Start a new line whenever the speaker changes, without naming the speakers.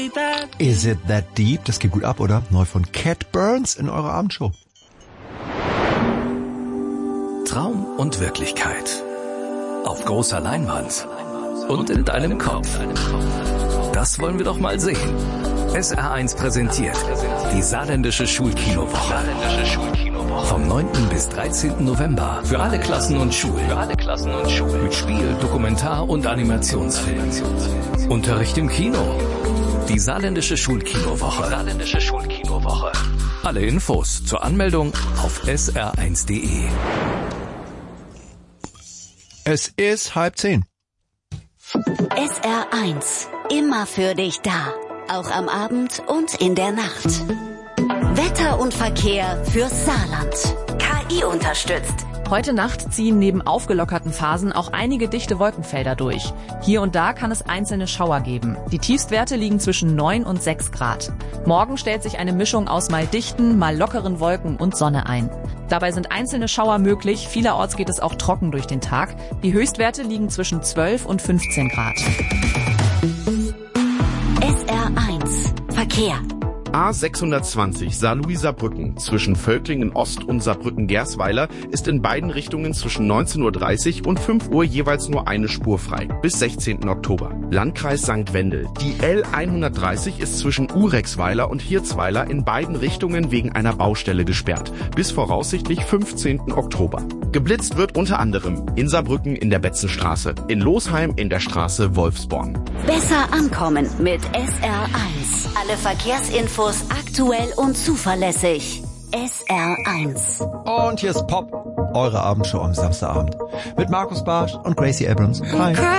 Is it that deep? Das geht gut ab, oder? Neu von Cat Burns in eurer Abendshow.
Traum und Wirklichkeit. Auf großer Leinwand. Und in deinem Kopf. Das wollen wir doch mal sehen. SR1 präsentiert die Saarländische Schulkinowoche. Vom 9. bis 13. November für alle Klassen und Schulen. Mit Spiel, Dokumentar- und Animationsfilm. Unterricht im Kino. Die Saarländische Schulkinowoche. Alle Infos zur Anmeldung auf sr1.de.
Es ist 9:30.
SR1, immer für dich da. Auch am Abend und in der Nacht. Wetter und Verkehr fürs Saarland. KI unterstützt.
Heute Nacht ziehen neben aufgelockerten Phasen auch einige dichte Wolkenfelder durch. Hier und da kann es einzelne Schauer geben. Die Tiefstwerte liegen zwischen 9 und 6 Grad. Morgen stellt sich eine Mischung aus mal dichten, mal lockeren Wolken und Sonne ein. Dabei sind einzelne Schauer möglich. Vielerorts geht es auch trocken durch den Tag. Die Höchstwerte liegen zwischen 12 und 15 Grad.
SR1 Verkehr.
A620 Saarlouis-Saarbrücken zwischen Völklingen Ost und Saarbrücken-Gersweiler ist in beiden Richtungen zwischen 19:30 Uhr und 5 Uhr jeweils nur eine Spur frei. Bis 16. Oktober. Landkreis St. Wendel. Die L130 ist zwischen Urexweiler und Hirzweiler in beiden Richtungen wegen einer Baustelle gesperrt. Bis voraussichtlich 15. Oktober. Geblitzt wird unter anderem in Saarbrücken in der Betzenstraße, in Losheim in der Straße Wolfsborn.
Besser ankommen mit SR1. Alle Verkehrsinfos aktuell und zuverlässig. SR1.
Und hier ist Pop, eure Abendshow am Samstagabend. Mit Markus Barsch und Gracie Abrams. Hi.